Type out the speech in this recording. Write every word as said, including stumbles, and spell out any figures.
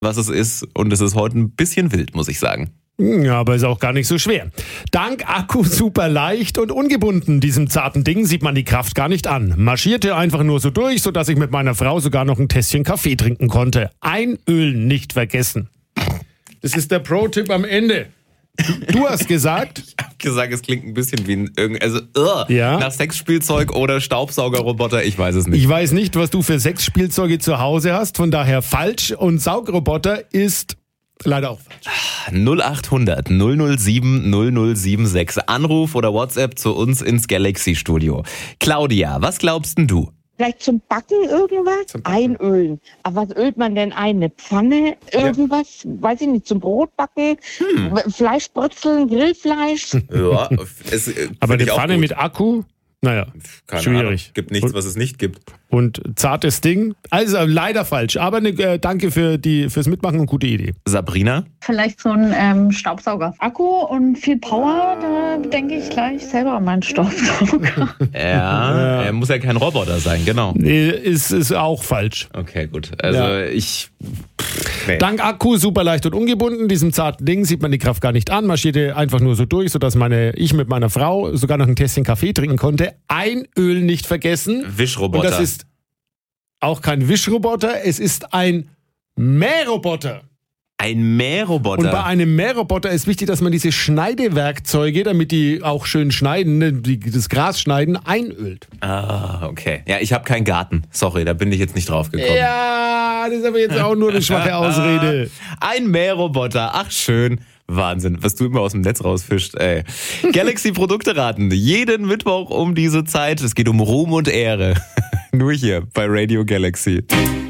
was es ist. Und es ist heute ein bisschen wild, muss ich sagen. Ja, aber ist auch gar nicht so schwer. Dank Akku super leicht und ungebunden. Diesem zarten Ding sieht man die Kraft gar nicht an. Marschierte einfach nur so durch, sodass ich mit meiner Frau sogar noch ein Tässchen Kaffee trinken konnte. Einölen nicht vergessen. Das ist der Pro-Tipp am Ende. Du hast gesagt... Ich hab gesagt, es klingt ein bisschen wie ein... Irgend, also, uh, ja? nach Sexspielzeug oder Staubsaugerroboter, ich weiß es nicht. Ich weiß nicht, was du für Sexspielzeuge zu Hause hast, von daher falsch. Und Saugroboter ist... leider auch falsch. null acht hundert null null sieben null null sieben sechs. Anruf oder WhatsApp zu uns ins Galaxy-Studio. Claudia, was glaubst denn du? Vielleicht zum Backen irgendwas? Zum Backen. Einölen. Aber was ölt man denn ein? Eine Pfanne? Irgendwas? Ja. Weiß ich nicht, zum Brotbacken? Hm. Fleischbrötzeln, Grillfleisch? Ja, es, äh, aber eine Pfanne mit Akku? Naja, Keine schwierig. Ahnung. Gibt nichts, was es nicht gibt. Und zartes Ding. Also leider falsch. Aber ne, äh, danke für die, fürs Mitmachen und gute Idee. Sabrina? Vielleicht so ein ähm, Staubsauger. Akku und viel Power, da denke ich gleich selber an meinen Staubsauger. Ja, er muss ja kein Roboter sein, genau. Nee, ist, ist auch falsch. Okay, gut. Also Ja. ich... Nee. Dank Akku super leicht und ungebunden. Diesem zarten Ding sieht man die Kraft gar nicht an. Marschierte einfach nur so durch, sodass meine, ich mit meiner Frau sogar noch ein Tässchen Kaffee trinken konnte. Einölen nicht vergessen. Wischroboter. Und das ist auch kein Wischroboter, es ist ein Mähroboter. Ein Mähroboter. Und bei einem Mähroboter ist wichtig, dass man diese Schneidewerkzeuge, damit die auch schön schneiden, ne, die, das Gras schneiden, einölt. Ah, okay. Ja, ich habe keinen Garten. Sorry, da bin ich jetzt nicht drauf gekommen. Ja, das ist aber jetzt auch nur eine schwache Ausrede. Ein Mähroboter. Ach, schön. Wahnsinn, was du immer aus dem Netz rausfischst, ey. Galaxy Produkte raten. Jeden Mittwoch um diese Zeit. Es geht um Ruhm und Ehre. Nur hier bei Radio Galaxy.